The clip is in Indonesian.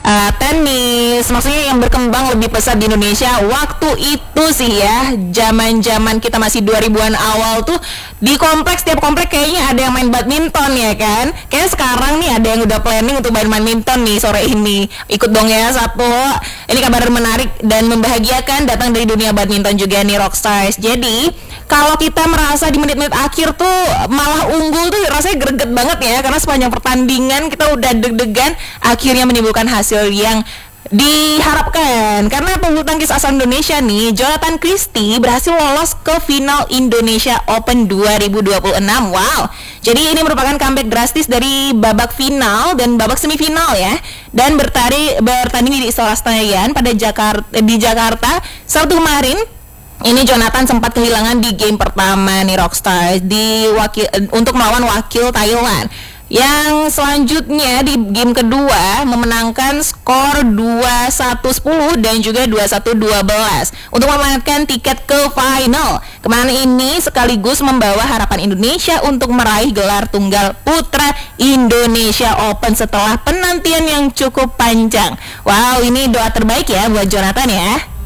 tenis, maksudnya yang berkembang lebih pesat di Indonesia waktu itu sih ya, zaman-zaman kita masih 2000-an awal tuh di kompleks, tiap komplek kayaknya ada yang main badminton ya kan. Kayaknya sekarang nih ada yang udah planning untuk main badminton nih sore ini. Ikut dong ya satu. Ini kabar menarik dan membahagiakan datang dari dunia badminton juga nih Rockstars. Jadi kalau kita merasa di menit-menit akhir tuh malah unggul tuh rasanya greget banget ya, karena sepanjang pertandingan kita udah deg-degan, akhirnya menimbulkan hasil yang diharapkan. Karena pebulu tangkis asal Indonesia nih, Jonathan Christie berhasil lolos ke final Indonesia Open 2026. Wow. Jadi ini merupakan comeback drastis dari babak final dan babak semifinal ya. Dan bertanding di Istora Senayan di Jakarta Sabtu kemarin. Ini Jonathan sempat kehilangan di game pertama nih Rockstar untuk melawan wakil Thailand. Yang selanjutnya di game kedua memenangkan skor 2-1-10 dan juga 2-1-12 untuk memenangkan tiket ke final. Kemenangan ini sekaligus membawa harapan Indonesia untuk meraih gelar tunggal putra Indonesia Open setelah penantian yang cukup panjang. Wow, ini doa terbaik ya buat Jonathan ya.